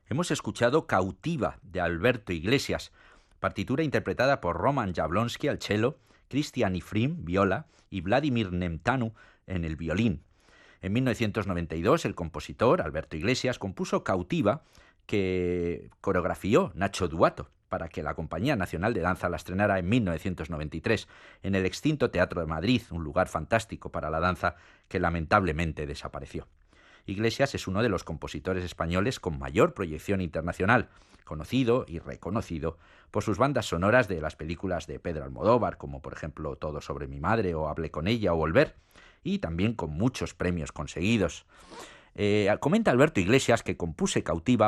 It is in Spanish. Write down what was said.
Hemos escuchado Cautiva, de Alberto Iglesias, partitura interpretada por Roman Jablonski al cello, Christian Ifrim, viola, y Vladimir Nemtanu en el violín. En 1992, el compositor, Alberto Iglesias, compuso Cautiva, que coreografió Nacho Duato, para que la Compañía Nacional de Danza la estrenara en 1993 en el extinto Teatro de Madrid, un lugar fantástico para la danza que lamentablemente desapareció. Iglesias es uno de los compositores españoles con mayor proyección internacional, conocido y reconocido por sus bandas sonoras de las películas de Pedro Almodóvar, como por ejemplo Todo sobre mi madre o Hablé con ella o Volver, y también con muchos premios conseguidos. Comenta Alberto Iglesias que compuse Cautiva